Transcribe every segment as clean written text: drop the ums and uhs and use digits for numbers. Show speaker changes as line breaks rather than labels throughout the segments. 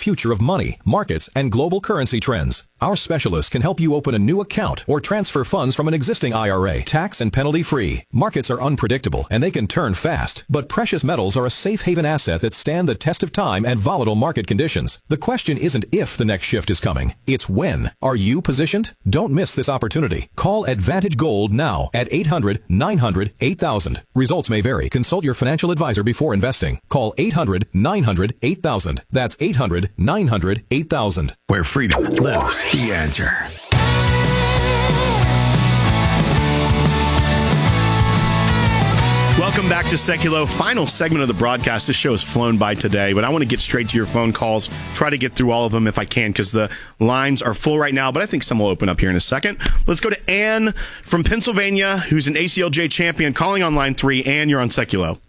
future of money, markets, and global currency trends. Our specialists can help you open a new account or transfer funds from an existing IRA, tax and penalty free. Markets are unpredictable and they can turn fast, but precious metals are a safe haven asset that stand the test of time and volatile market conditions. The question isn't if the next shift is coming, it's when. Are you positioned? Don't miss this opportunity. Call Advantage Gold now at 800-900-8000. Results may vary. Consult your financial advisor before investing. Call 800-900-8000. That's 800-900-8000.
Where freedom lives. The Answer.
Welcome back to Seculo. Final segment of the broadcast. This show has flown by today, but I want to get straight to your phone calls. Try to get through all of them if I can, because the lines are full right now, but I think some will open up here in a second. Let's go to Ann from Pennsylvania, who's an ACLJ champion, calling on line 3. Ann, you're on Seculo.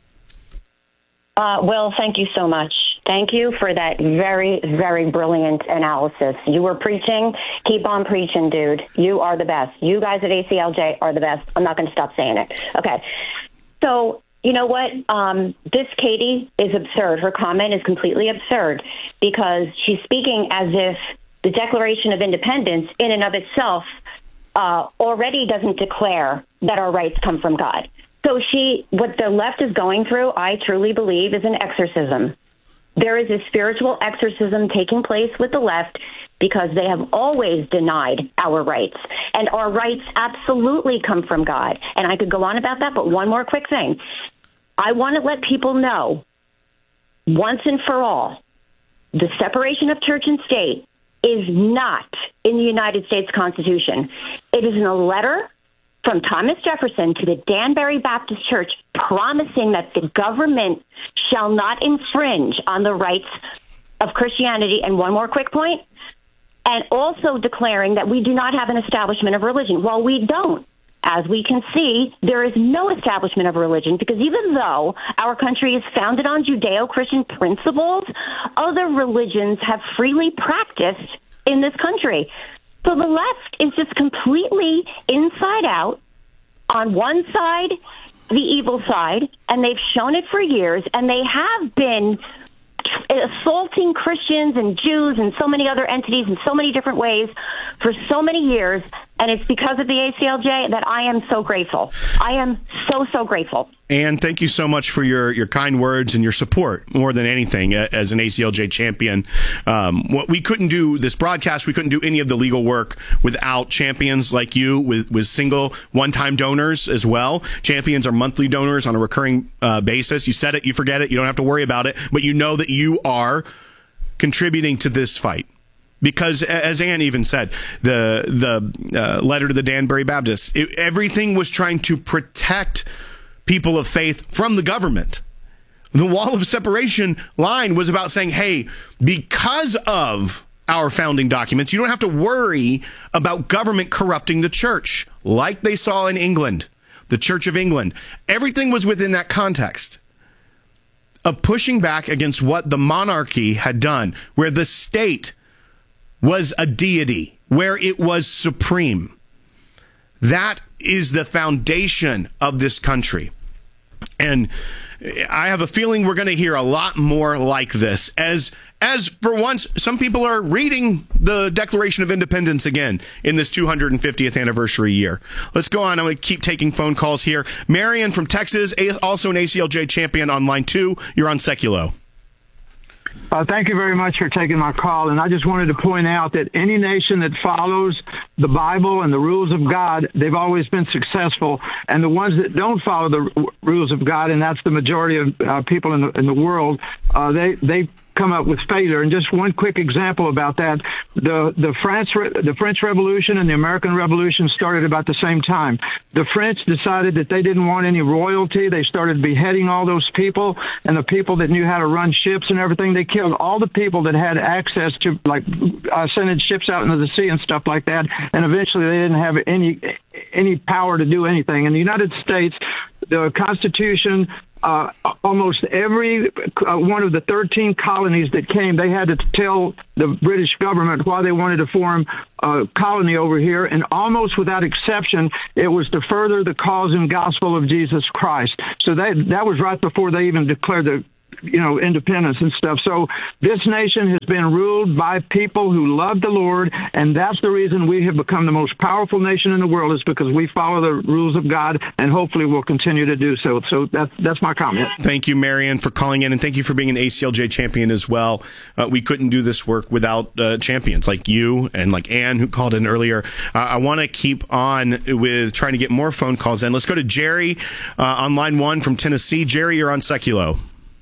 Will, thank you so much. Thank you for that very, very brilliant analysis. You were preaching. Keep on preaching, dude. You are the best. You guys at ACLJ are the best. I'm not going to stop saying it. Okay. So, you know what? This Katie is absurd. Her comment is completely absurd because she's speaking as if the Declaration of Independence in and of itself already doesn't declare that our rights come from God. So what the left is going through, I truly believe, is an exorcism. There is a spiritual exorcism taking place with the left because they have always denied our rights. And our rights absolutely come from God. And I could go on about that, but one more quick thing. I want to let people know, once and for all, the separation of church and state is not in the United States Constitution. It is in a letter from Thomas Jefferson to the Danbury Baptist Church promising that the government shall not infringe on the rights of Christianity. And one more quick point, and also declaring that we do not have an establishment of religion. Well, we don't. As we can see, there is no establishment of religion because even though our country is founded on Judeo-Christian principles, other religions have freely practiced in this country. So the left is just completely inside out, on one side, the evil side, and they've shown it for years, and they have been assaulting Christians and Jews and so many other entities in so many different ways for so many years, and it's because of the ACLJ that I am so grateful. I am so grateful.
And thank you so much for your kind words and your support, more than anything, as an ACLJ champion. We couldn't do this broadcast, we couldn't do any of the legal work without champions like you, with single one-time donors as well. Champions are monthly donors on a recurring basis. You said it, you forget it, you don't have to worry about it, but you know that you are contributing to this fight. Because, as Ann even said, the letter to the Danbury Baptists, everything was trying to protect people of faith from the government. The wall of separation line was about saying, hey, because of our founding documents, you don't have to worry about government corrupting the church, like they saw in England, the Church of England. Everything was within that context of pushing back against what the monarchy had done, where the state was a deity, where it was supreme. That is the foundation of this country. And I have a feeling we're going to hear a lot more like this, as for once, some people are reading the Declaration of Independence again in this 250th anniversary year. Let's go on. I'm going to keep taking phone calls here. Marion from Texas, also an ACLJ champion, on line 2. You're on Seculo.
Thank you very much for taking my call. And I just wanted to point out that any nation that follows the Bible and the rules of God, they've always been successful. And the ones that don't follow the rules of God, and that's the majority of people in the world, they come up with failure. And just one quick example about that, the French Revolution and the American Revolution started about the same time. The French decided that they didn't want any royalty. They started beheading all those people, and the people that knew how to run ships and everything. They killed all the people that had access to, like, sending ships out into the sea and stuff like that. And eventually they didn't have any power to do anything. In the United States, the Constitution, almost every one of the 13 colonies that came, they had to tell the British government why they wanted to form a colony over here, and almost without exception, it was to further the cause and gospel of Jesus Christ. So that was right before they even declared the independence and stuff. So this nation has been ruled by people who love the Lord, and that's the reason we have become the most powerful nation in the world, is because we follow the rules of God, and hopefully we'll continue to do so. So that's my comment.
Thank you, Marion, for calling in, and thank you for being an ACLJ champion as well. We couldn't do this work without champions like you and like Ann, who called in earlier. I want to keep on with trying to get more phone calls in. Let's go to Jerry on line 1 from Tennessee. Jerry, you're on Seculo.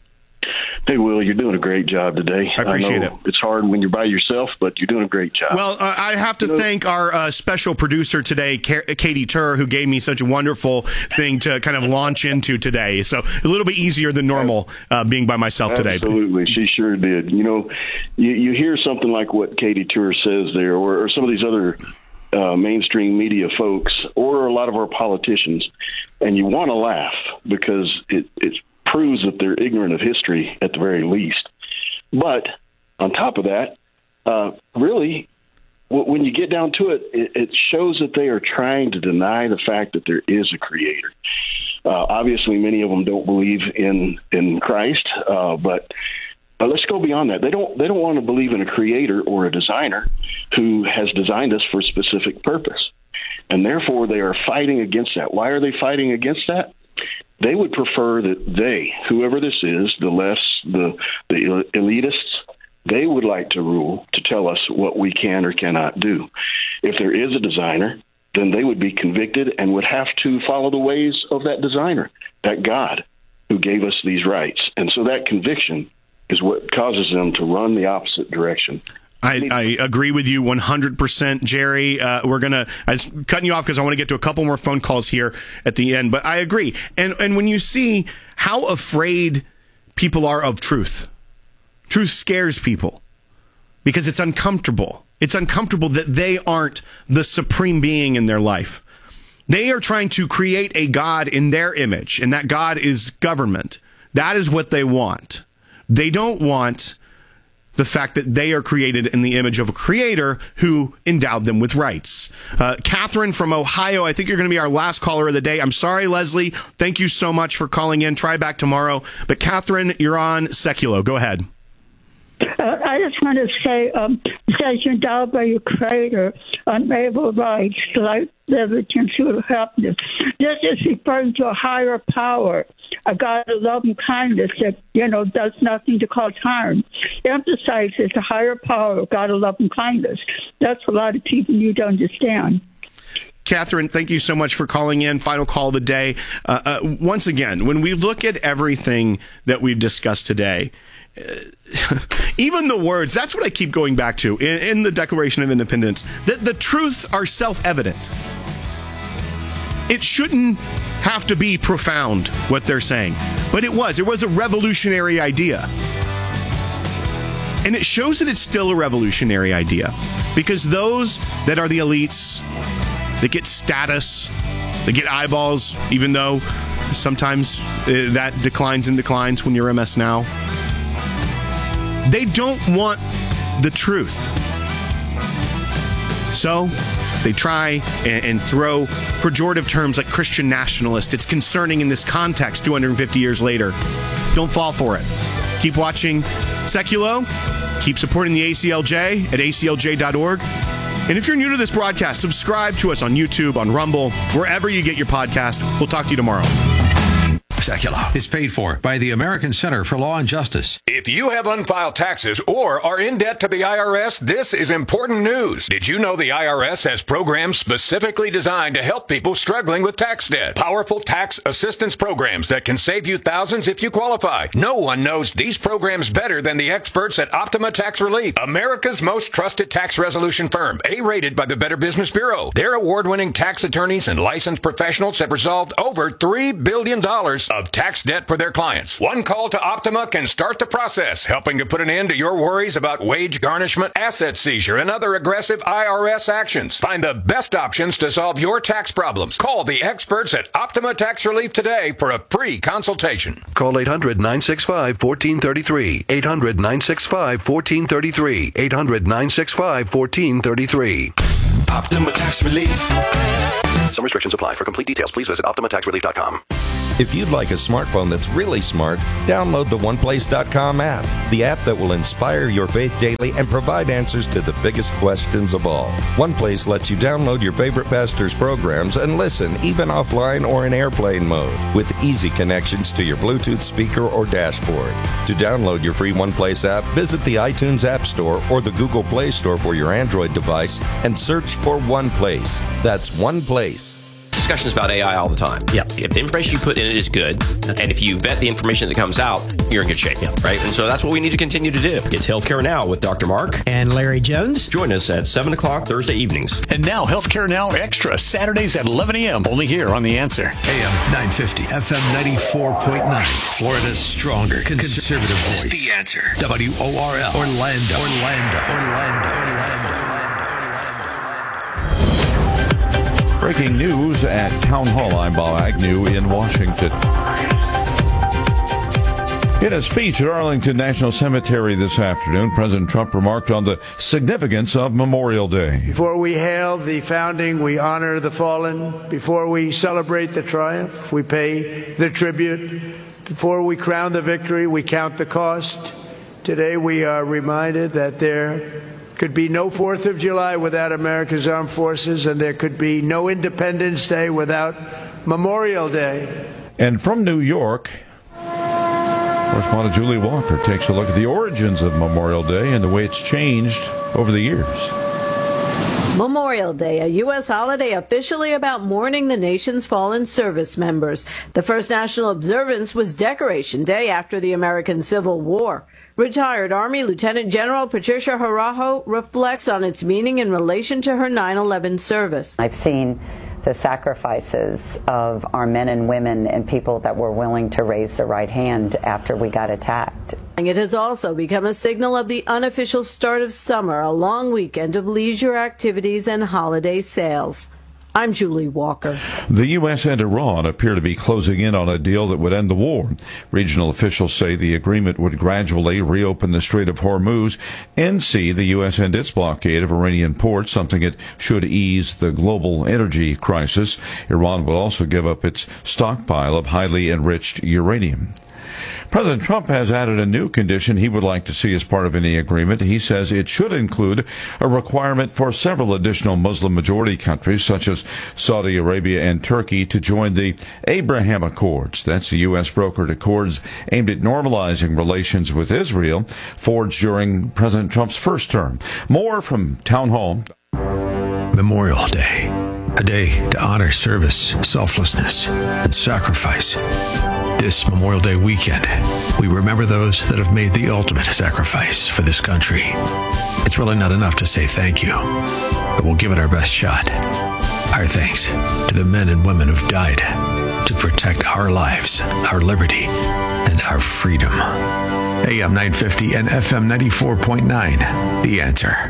Hey, Will, you're doing a great job today.
I appreciate it.
It's hard when you're by yourself, but you're doing a great job.
Well, I have to thank our special producer today, Katie Turr, who gave me such a wonderful thing to kind of launch into today. So a little bit easier than normal being by myself today.
Absolutely. She sure did. You hear something like what Katie Turr says there, or some of these other mainstream media folks, or a lot of our politicians, and you want to laugh because it's proves that they're ignorant of history at the very least. But on top of that, really, when you get down to it, it shows that they are trying to deny the fact that there is a creator. Obviously, many of them don't believe in Christ, but let's go beyond that. They don't want to believe in a creator or a designer who has designed us for a specific purpose, and therefore they are fighting against that. Why are they fighting against that? They would prefer that whoever this is, the lefts, the elitists, they would like to rule, to tell us what we can or cannot do. If there is a designer, then they would be convicted and would have to follow the ways of that designer, that God who gave us these rights. And so that conviction is what causes them to run the opposite direction.
I agree with you 100%, Jerry. I'm cutting you off because I want to get to a couple more phone calls here at the end, but I agree. And when you see how afraid people are of truth scares people because it's uncomfortable. It's uncomfortable that they aren't the supreme being in their life. They are trying to create a God in their image, and that God is government. That is what they want. They don't want the fact that they are created in the image of a creator who endowed them with rights. Catherine from Ohio, I think you're going to be our last caller of the day. I'm sorry, Leslie. Thank you so much for calling in. Try back tomorrow. But Catherine, you're on Seculo. Go ahead.
I just want to say, it says you're endowed by your creator, unable rights, life, liberty, and true happiness. This is referring to a higher power, a God of love and kindness that, does nothing to cause harm. It emphasizes the higher power of God of love and kindness. That's what a lot of people need to understand.
Catherine, thank you so much for calling in. Final call of the day. Once again, when we look at everything that we've discussed today, even the words, that's what I keep going back to in the Declaration of Independence, that the truths are self-evident. It shouldn't have to be profound, what they're saying. But it was a revolutionary idea. And it shows that it's still a revolutionary idea. Because those that are the elites, that get status, that get eyeballs, even though sometimes that declines when you're MS Now, they don't want the truth. So they try and throw pejorative terms like Christian nationalist. It's concerning in this context 250 years later. Don't fall for it. Keep watching Seculo. Keep supporting the ACLJ at aclj.org. And if you're new to this broadcast, subscribe to us on YouTube, on Rumble, wherever you get your podcast. We'll talk to you tomorrow.
Seculo is paid for by the American Center for Law and Justice.
If you have unfiled taxes or are in debt to the IRS, this is important news. Did you know the IRS has programs specifically designed to help people struggling with tax debt? Powerful tax assistance programs that can save you thousands if you qualify. No one knows these programs better than the experts at Optima Tax Relief, America's most trusted tax resolution firm, A-rated by the Better Business Bureau. Their award-winning tax attorneys and licensed professionals have resolved over $3 billion of tax debt for their clients. One call to Optima can start the process, helping to put an end to your worries about wage garnishment, asset seizure, and other aggressive IRS actions. Find the best options to solve your tax problems. Call the experts at Optima Tax Relief today for a free consultation.
Call 800-965-1433. 800-965-1433. 800-965-1433.
Optima Tax Relief.
Some restrictions apply. For complete details, please visit OptimaTaxRelief.com. If you'd like a smartphone that's really smart, download the OnePlace.com app, the app that will inspire your faith daily and provide answers to the biggest questions of all. OnePlace lets you download your favorite pastor's programs and listen even offline or in airplane mode with easy connections to your Bluetooth speaker or dashboard. To download your free OnePlace app, visit the iTunes App Store or the Google Play Store for your Android device and search for OnePlace. That's OnePlace.
Discussions about AI all the time.
Yeah.
If the information you put in it is good, and if you vet the information that comes out, you're in good shape, right? And so that's what we need to continue to do. It's Healthcare Now with Dr. Mark
and Larry Jones.
Join us at 7 o'clock Thursday evenings.
And now Healthcare Now Extra, Saturdays at 11 a.m. Only here on The Answer. AM 950, FM 94.9. Florida's stronger conservative voice. The Answer. WORL. Orlando.
Breaking news at Town Hall. I'm Bob Agnew in Washington. In a speech at Arlington National Cemetery this afternoon, President Trump remarked on the significance of Memorial Day.
Before we hail the founding, we honor the fallen. Before we celebrate the triumph, we pay the tribute. Before we crown the victory, we count the cost. Today we are reminded that there could be no 4th of July without America's armed forces, and there could be no Independence Day without Memorial Day.
And from New York, correspondent Julie Walker takes a look at the origins of Memorial Day and the way it's changed over the years.
Memorial Day, a U.S. holiday officially about mourning the nation's fallen service members. The first national observance was Decoration Day after the American Civil War. Retired Army Lieutenant General Patricia Harajo reflects on its meaning in relation to her 9/11 service.
I've seen the sacrifices of our men and women and people that were willing to raise the right hand after we got attacked.
It has also become a signal of the unofficial start of summer, a long weekend of leisure activities and holiday sales. I'm Julie Walker.
The U.S. and Iran appear to be closing in on a deal that would end the war. Regional officials say the agreement would gradually reopen the Strait of Hormuz and see the U.S. end its blockade of Iranian ports, something that should ease the global energy crisis. Iran will also give up its stockpile of highly enriched uranium. President Trump has added a new condition he would like to see as part of any agreement. He says it should include a requirement for several additional Muslim-majority countries, such as Saudi Arabia and Turkey, to join the Abraham Accords. That's the U.S. brokered accords aimed at normalizing relations with Israel, forged during President Trump's first term. More from Town Hall.
Memorial Day, a day to honor service, selflessness, and sacrifice. This Memorial Day weekend, we remember those that have made the ultimate sacrifice for this country. It's really not enough to say thank you, but we'll give it our best shot. Our thanks to the men and women who've died to protect our lives, our liberty, and our freedom. AM 950 and FM 94.9, The Answer.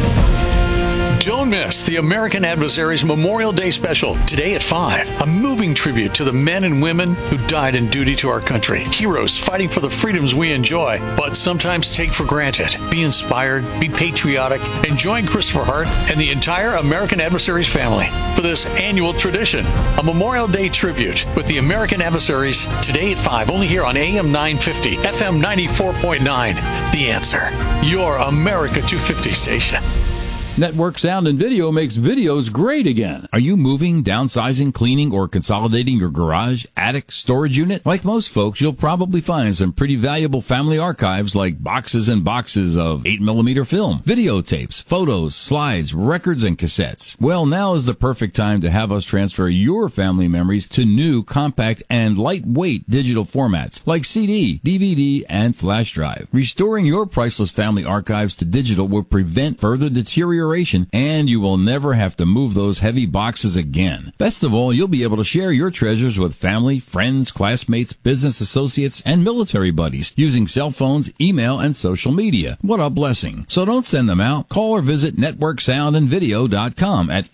Don't miss the American Adversaries Memorial Day Special, today at 5. A moving tribute to the men and women who died in duty to our country. Heroes fighting for the freedoms we enjoy, but sometimes take for granted. Be inspired, be patriotic, and join Christopher Hart and the entire American Adversaries family for this annual tradition. A Memorial Day tribute with the American Adversaries, today at 5, only here on AM 950, FM 94.9. The Answer, your America 250 station.
Network Sound and Video makes videos great again. Are you moving, downsizing, cleaning, or consolidating your garage, attic, storage unit? Like most folks, you'll probably find some pretty valuable family archives like boxes and boxes of 8mm film, videotapes, photos, slides, records, and cassettes. Well, now is the perfect time to have us transfer your family memories to new, compact, and lightweight digital formats like CD, DVD, and flash drive. Restoring your priceless family archives to digital will prevent further deterioration, and you will never have to move those heavy boxes again. Best of all, you'll be able to share your treasures with family, friends, classmates, business associates, and military buddies using cell phones, email, and social media. What a blessing. So don't send them out. Call or visit networksoundandvideo.com at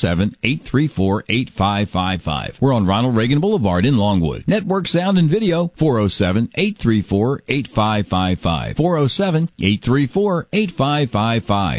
407-834-8555. We're on Ronald Reagan Boulevard in Longwood. Network Sound and Video, 407-834-8555. 407-834-8555.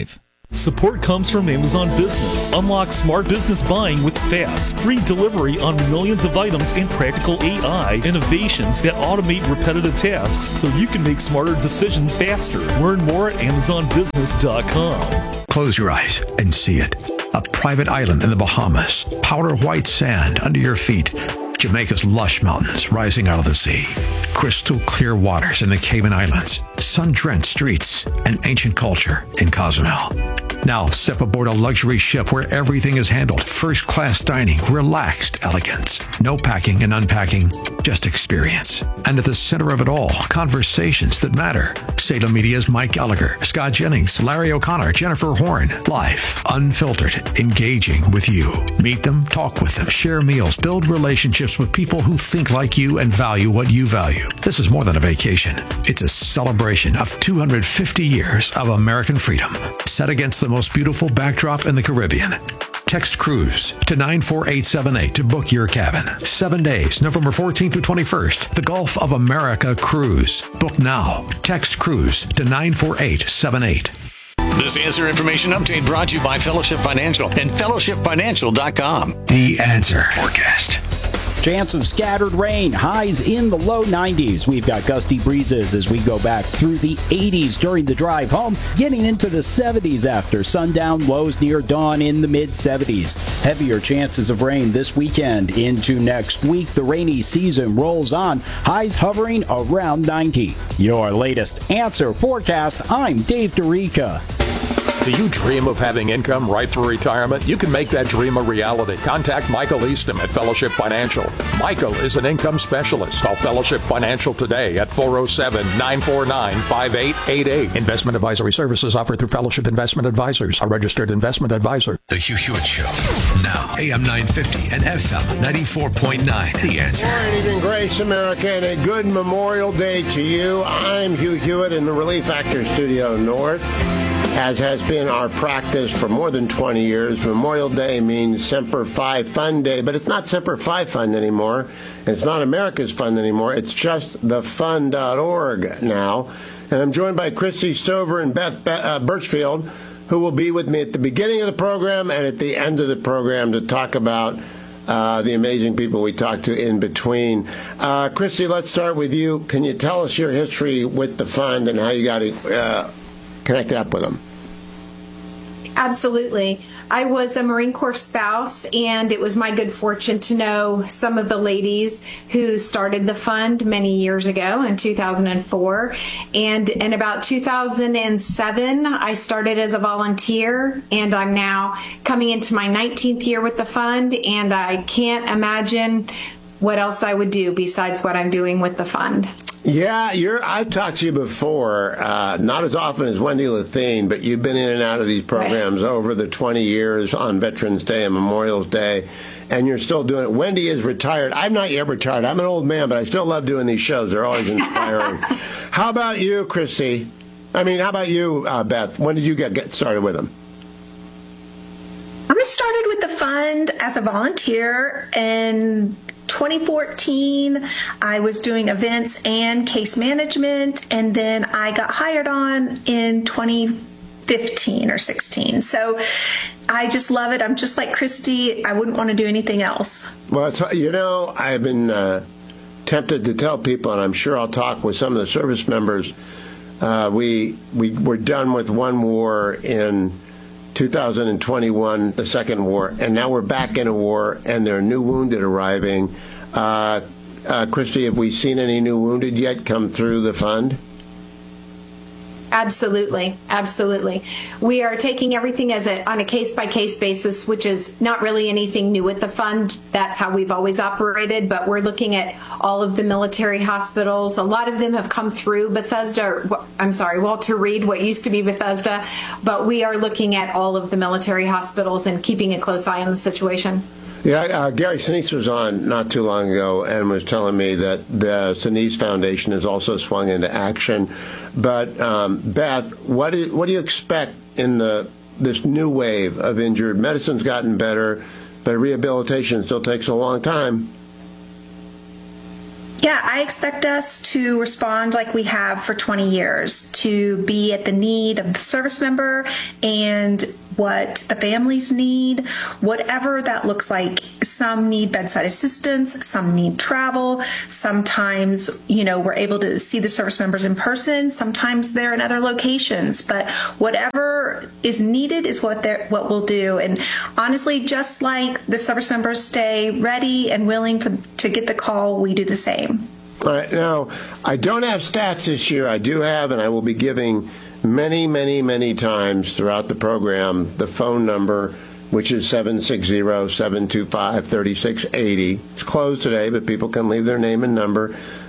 Support comes from Amazon Business. Unlock smart business buying with fast, free delivery on millions of items and practical AI innovations that automate repetitive tasks so you can make smarter decisions faster. Learn more at AmazonBusiness.com.
Close your eyes and see it. A private island in the Bahamas, powder white sand under your feet, Jamaica's lush mountains rising out of the sea, crystal clear waters in the Cayman Islands, sun-drenched streets, and ancient culture in Cozumel. Now step aboard a luxury ship where everything is handled. First-class dining, relaxed elegance. No packing and unpacking, just experience. And at the center of it all, conversations that matter. Salem Media's Mike Gallagher, Scott Jennings, Larry O'Connor, Jennifer Horn. Live, unfiltered, engaging with you. Meet them, talk with them, share meals, build relationships with people who think like you and value what you value. This is more than a vacation. It's a celebration of 250 years of American freedom, set against the most beautiful backdrop in the Caribbean. Text cruise to 94878 to book your cabin. 7 days, November 14th through 21st. The Gulf of America Cruise. Book now. Text cruise to 94878.
This Answer Information Update brought to you by Fellowship Financial and fellowshipfinancial.com.
The Answer Forecast.
Chance of scattered rain, highs in the low 90s. We've got gusty breezes as we go back through the 80s during the drive home, getting into the 70s after sundown, lows near dawn in the mid-70s. Heavier chances of rain this weekend into next week. The rainy season rolls on, highs hovering around 90. Your latest Answer Forecast, I'm Dave DeRica.
Do you dream of having income right through retirement? You can make that dream a reality. Contact Michael Easton at Fellowship Financial. Michael is an income specialist. Call Fellowship Financial today at 407-949-5888. Investment advisory services offered through Fellowship Investment Advisors, a registered investment advisor.
The Hugh Hewitt Show. Now, AM 950 and FM 94.9. The Answer.
Good evening, Grace America, and a good Memorial Day to you. I'm Hugh Hewitt in the Relief Factor Studio North. As has been our practice for more than 20 years, Memorial Day means Semper Fi Fund Day, but it's not Semper Fi Fund anymore. It's not America's Fund anymore. It's just thefund.org now. And I'm joined by Christy Stover and Beth Birchfield, who will be with me at the beginning of the program and at the end of the program to talk about the amazing people we talked to in between. Christy, let's start with you. Can you tell us your history with the fund and how you got connected up with them?
Absolutely. I was a Marine Corps spouse, and it was my good fortune to know some of the ladies who started the fund many years ago in 2004. And in about 2007, I started as a volunteer, and I'm now coming into my 19th year with the fund, and I can't imagine what else I would do besides what I'm doing with the fund.
Yeah, I've talked to you before, not as often as Wendy Lethane, but you've been in and out of these programs over the 20 years on Veterans Day and Memorial Day, and you're still doing it. Wendy is retired. I'm not yet retired. I'm an old man, but I still love doing these shows. They're always inspiring. How about you, Christy? How about you, Beth? When did you get started with them?
I started with the fund as a volunteer in 2014. I was doing events and case management, and then I got hired on in 2015 or 16. So I just love it. I'm just like Christy. I wouldn't want to do anything else.
Well, I've been tempted to tell people, and I'm sure I'll talk with some of the service members, we were done with one war in 2021, the second war, and now we're back in a war, and there are new wounded arriving. Christy, have we seen any new wounded yet come through the fund?
Absolutely. Absolutely. We are taking everything on a case-by-case basis, which is not really anything new with the fund. That's how we've always operated, but we're looking at all of the military hospitals. A lot of them have come through Walter Reed, what used to be Bethesda, but we are looking at all of the military hospitals and keeping a close eye on the situation.
Yeah, Gary Sinise was on not too long ago and was telling me that the Sinise Foundation has also swung into action. But Beth, what do you expect in this new wave of injured? Medicine's gotten better, but rehabilitation still takes a long time.
Yeah, I expect us to respond like we have for 20 years, to be at the need of the service member and what the families need, whatever that looks like. Some need bedside assistance, some need travel. Sometimes, we're able to see the service members in person. Sometimes they're in other locations, but whatever is needed is what we'll do. And honestly, just like the service members stay ready and willing to get the call, we do the same.
All right. Now, I don't have stats this year. I do have, and I will be giving many, many, many times throughout the program the phone number, which is 760-725-3680. It's closed today, but people can leave their name and number,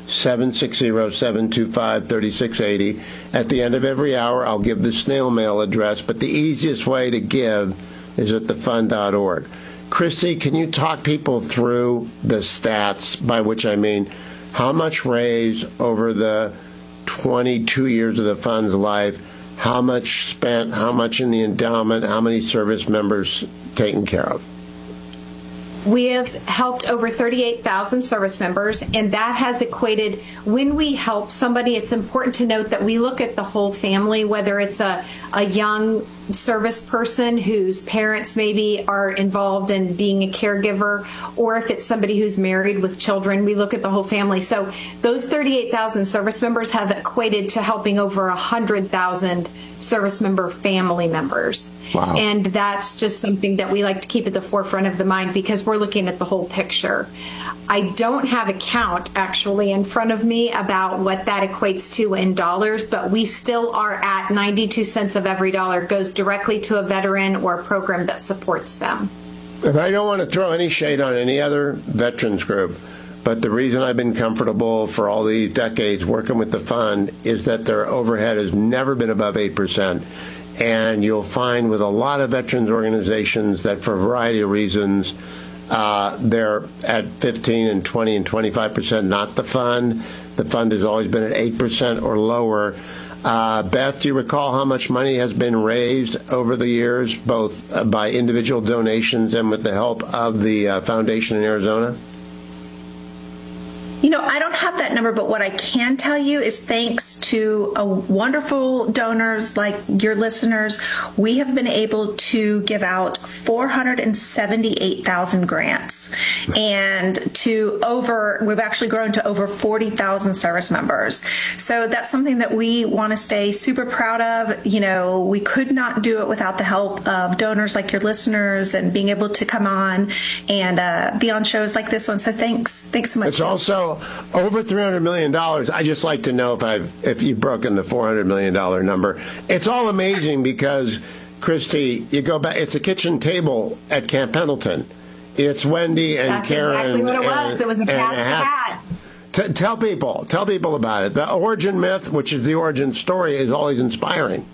760-725-3680. At the end of every hour, I'll give the snail mail address, but the easiest way to give is at thefund.org. Christy, can you talk people through the stats, by which I mean how much raised over the 22 years of the fund's life, how much spent, how much in the endowment, how many service members taken care of?
We have helped over 38,000 service members, and that has equated, when we help somebody, it's important to note that we look at the whole family, whether it's a young service person whose parents maybe are involved in being a caregiver, or if it's somebody who's married with children, we look at the whole family. So those 38,000 service members have equated to helping over 100,000 service member family members.
Wow.
And that's just something that we like to keep at the forefront of the mind because we're looking at the whole picture. I don't have a count actually in front of me about what that equates to in dollars, but we still are at 92 cents of every dollar goes directly to a veteran or a program that supports them.
And I don't want to throw any shade on any other veterans group, but the reason I've been comfortable for all these decades working with the fund is that their overhead has never been above 8%. And you'll find with a lot of veterans organizations that for a variety of reasons, they're at 15 and 20 and 25%, not the fund. The fund has always been at 8% or lower. Beth, do you recall how much money has been raised over the years, both by individual donations and with the help of the foundation in Arizona?
I don't have that number, but what I can tell you is thanks to wonderful donors like your listeners, we have been able to give out 478,000 grants and we've actually grown to over 40,000 service members. So that's something that we want to stay super proud of. We could not do it without the help of donors like your listeners and being able to come on and be on shows like this one. So thanks so much.
It's also over $300 million. I just like to know if you've broken the $400 million number. It's all amazing because, Christy, you go back, it's a kitchen table at Camp Pendleton. It's Wendy and
That's
Karen.
That's exactly what it was. It was a pass the hat.
Tell people about it. The origin myth, which is the origin story, is always inspiring.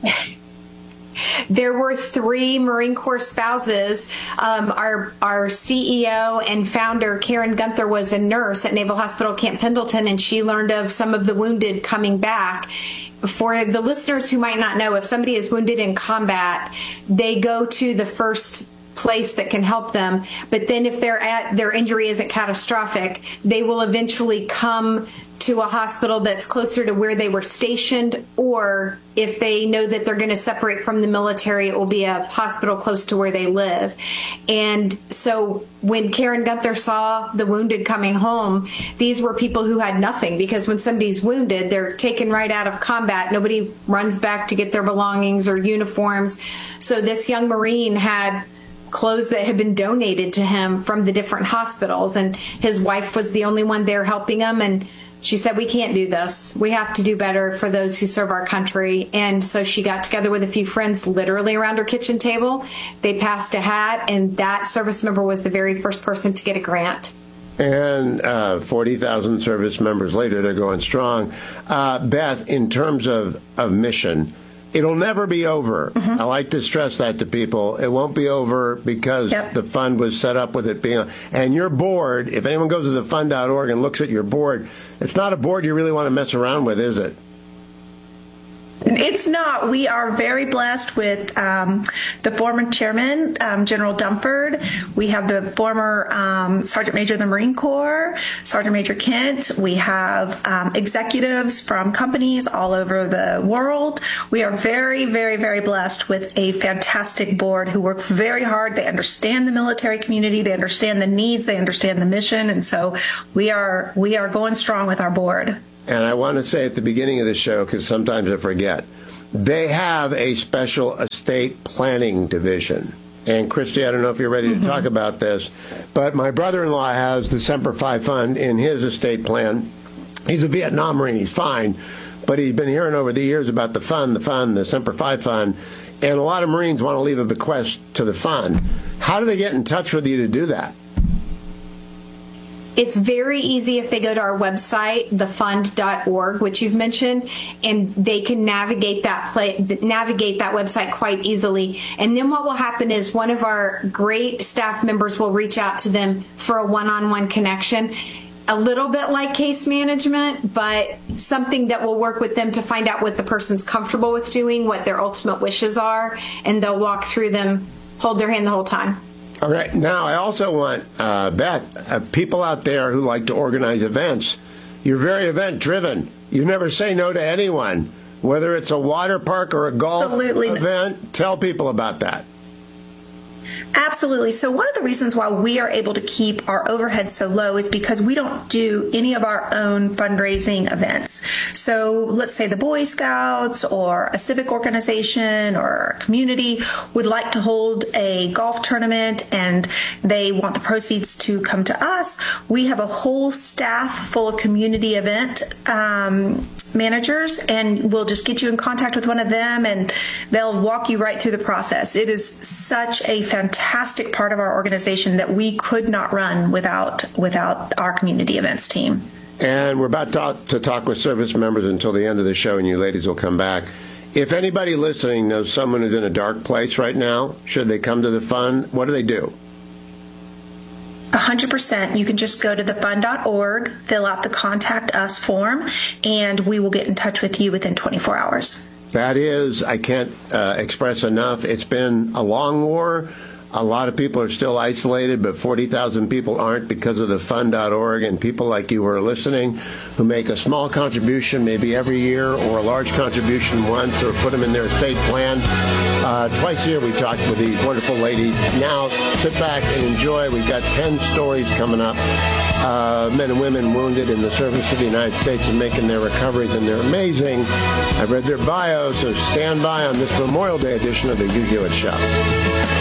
There were 3 Marine Corps spouses. Our CEO and founder, Karen Gunther, was a nurse at Naval Hospital Camp Pendleton, and she learned of some of the wounded coming back. For the listeners who might not know, if somebody is wounded in combat, they go to the first place that can help them. But then if their injury isn't catastrophic, they will eventually come to a hospital that's closer to where they were stationed, or if they know that they're going to separate from the military, it will be a hospital close to where they live. And so when Karen Gunther saw the wounded coming home, these were people who had nothing, because when somebody's wounded, they're taken right out of combat. Nobody runs back to get their belongings or uniforms. So this young Marine had clothes that had been donated to him from the different hospitals, and his wife was the only one there helping him. And she said, we can't do this. We have to do better for those who serve our country. And so she got together with a few friends literally around her kitchen table. They passed a hat, and that service member was the very first person to get a grant.
And 40,000 service members later, they're going strong. Beth, in terms of mission, it'll never be over. I like to stress that to people. It won't be over because the fund was set up with it being. And your board, if anyone goes to thefund.org and looks at your board, it's not a board you really want to mess around with, is it?
It's not. We are very blessed with the former chairman, General Dumford. We have the former Sergeant Major of the Marine Corps, Sergeant Major Kent. We have executives from companies all over the world. We are very, very, very blessed with a fantastic board who work very hard. They understand the military community. They understand the needs. They understand the mission. And so we are going strong with our board.
And I want to say at the beginning of the show, because sometimes I forget, they have a special estate planning division. And Christy, I don't know if you're ready to talk about this, but my brother-in-law has the Semper Fi Fund in his estate plan. He's a Vietnam Marine. He's fine. But he's been hearing over the years about the Semper Fi Fund. And a lot of Marines want to leave a bequest to the fund. How do they get in touch with you to do that?
It's very easy if they go to our website, thefund.org, which you've mentioned, and they can navigate that website quite easily. And then what will happen is one of our great staff members will reach out to them for a one-on-one connection, a little bit like case management, but something that will work with them to find out what the person's comfortable with doing, what their ultimate wishes are, and they'll walk through them, hold their hand the whole time.
All right. Now, I also want, Beth, people out there who like to organize events. You're very event-driven. You never say no to anyone, whether it's a water park or a golf event. Tell people about that.
Absolutely. So one of the reasons why we are able to keep our overhead so low is because we don't do any of our own fundraising events. So let's say the Boy Scouts or a civic organization or a community would like to hold a golf tournament and they want the proceeds to come to us. We have a whole staff full of community event managers, and we'll just get you in contact with one of them and they'll walk you right through the process. It is such a fantastic part of our organization that we could not run without our community events team.
And we're about to talk with service members until the end of the show, and you ladies will come back. If anybody listening knows someone who's in a dark place right now, should they come to the fund, what do they do?
100%. You can just go to thefund.org, fill out the Contact Us form, and we will get in touch with you within 24 hours.
That is, I can't express enough. It's been a long war. A lot of people are still isolated, but 40,000 people aren't because of the fund.org, and people like you who are listening who make a small contribution maybe every year or a large contribution once or put them in their estate plan. Twice a year we talk with these wonderful ladies. Now sit back and enjoy. We've got 10 stories coming up. Men and women wounded in the service of the United States and making their recoveries, and they're amazing. I've read their bios, so stand by on this Memorial Day edition of the Hugh Hewitt Show.